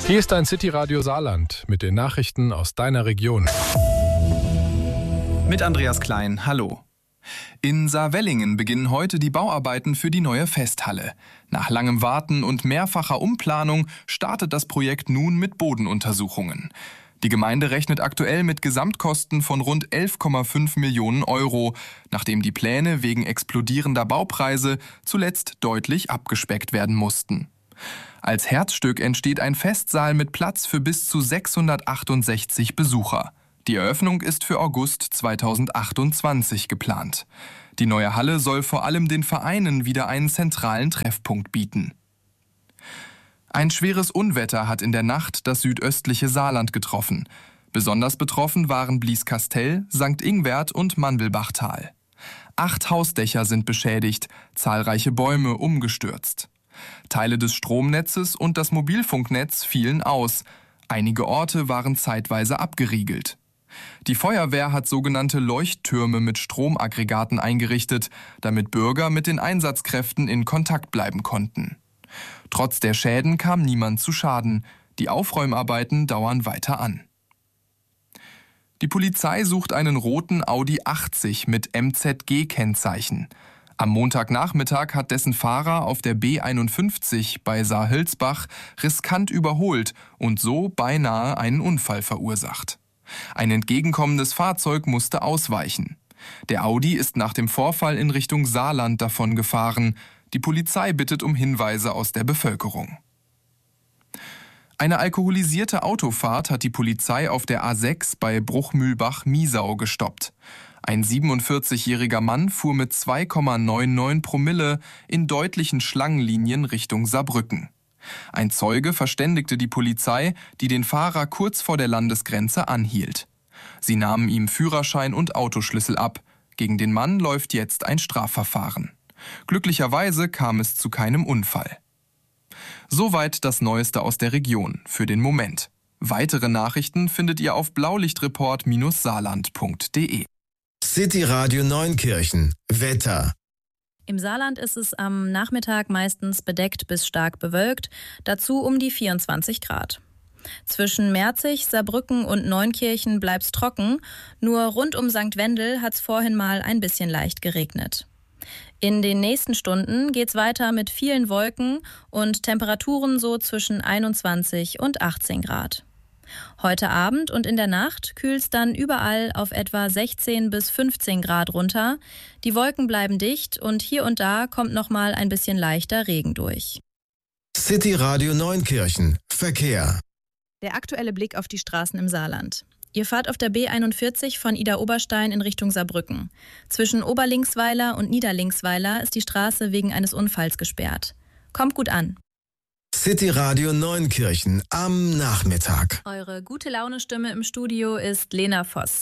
Hier ist dein City-Radio Saarland mit den Nachrichten aus deiner Region. Mit Andreas Klein, hallo. In Saarwellingen beginnen heute die Bauarbeiten für die neue Festhalle. Nach langem Warten und mehrfacher Umplanung startet das Projekt nun mit Bodenuntersuchungen. Die Gemeinde rechnet aktuell mit Gesamtkosten von rund 11,5 Millionen Euro, nachdem die Pläne wegen explodierender Baupreise zuletzt deutlich abgespeckt werden mussten. Als Herzstück entsteht ein Festsaal mit Platz für bis zu 668 Besucher. Die Eröffnung ist für August 2028 geplant. Die neue Halle soll vor allem den Vereinen wieder einen zentralen Treffpunkt bieten. Ein schweres Unwetter hat in der Nacht das südöstliche Saarland getroffen. Besonders betroffen waren Blieskastel, St. Ingwert und Mandelbachtal. 8 Hausdächer sind beschädigt, zahlreiche Bäume umgestürzt. Teile des Stromnetzes und das Mobilfunknetz fielen aus. Einige Orte waren zeitweise abgeriegelt. Die Feuerwehr hat sogenannte Leuchttürme mit Stromaggregaten eingerichtet, damit Bürger mit den Einsatzkräften in Kontakt bleiben konnten. Trotz der Schäden kam niemand zu Schaden. Die Aufräumarbeiten dauern weiter an. Die Polizei sucht einen roten Audi 80 mit MZG-Kennzeichen. Am Montagnachmittag hat dessen Fahrer auf der B51 bei Saar-Hülsbach riskant überholt und so beinahe einen Unfall verursacht. Ein entgegenkommendes Fahrzeug musste ausweichen. Der Audi ist nach dem Vorfall in Richtung Saarland davon gefahren. Die Polizei bittet um Hinweise aus der Bevölkerung. Eine alkoholisierte Autofahrt hat die Polizei auf der A6 bei Bruchmühlbach-Miesau gestoppt. Ein 47-jähriger Mann fuhr mit 2,99 Promille in deutlichen Schlangenlinien Richtung Saarbrücken. Ein Zeuge verständigte die Polizei, die den Fahrer kurz vor der Landesgrenze anhielt. Sie nahmen ihm Führerschein und Autoschlüssel ab. Gegen den Mann läuft jetzt ein Strafverfahren. Glücklicherweise kam es zu keinem Unfall. Soweit das Neueste aus der Region für den Moment. Weitere Nachrichten findet ihr auf blaulichtreport-saarland.de. City Radio Neunkirchen. Wetter. Im Saarland ist es am Nachmittag meistens bedeckt bis stark bewölkt, dazu um die 24 Grad. Zwischen Merzig, Saarbrücken und Neunkirchen bleibt's trocken, nur rund um St. Wendel hat's vorhin mal ein bisschen leicht geregnet. In den nächsten Stunden geht's weiter mit vielen Wolken und Temperaturen so zwischen 21 und 18 Grad. Heute Abend und in der Nacht kühlt's dann überall auf etwa 16 bis 15 Grad runter. Die Wolken bleiben dicht und hier und da kommt noch mal ein bisschen leichter Regen durch. City Radio Neunkirchen. Verkehr. Der aktuelle Blick auf die Straßen im Saarland. Ihr fahrt auf der B41 von Idar-Oberstein in Richtung Saarbrücken. Zwischen Oberlingsweiler und Niederlingsweiler ist die Straße wegen eines Unfalls gesperrt. Kommt gut an. City Radio Neunkirchen am Nachmittag. Eure gute Laune-Stimme im Studio ist Lena Voss.